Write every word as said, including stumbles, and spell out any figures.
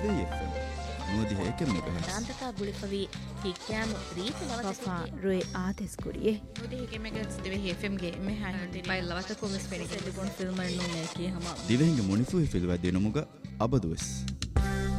දිවයි F M නුවදි හේකෙම් මෙගහස් දාන්තකා බුලිපවි හික්යාම රීති Papa roe ates kuriye නුවදි හේකෙම් මෙගහස් දිවයි F M ගේ මෙ hi බයි ලවත commerce පෙරිකෙ gon film nu me ki hama දිවෙහිඟ මුනිෆු හිෆිල් වදිනමුග අබදුස්